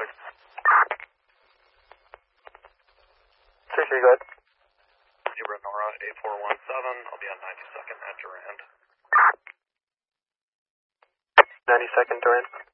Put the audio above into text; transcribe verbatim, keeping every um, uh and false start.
traffic. Sure, sure, go ahead. Zebra Nora eight four one seven, I'll be on ninety-second at Durand. ninety-second, Durand.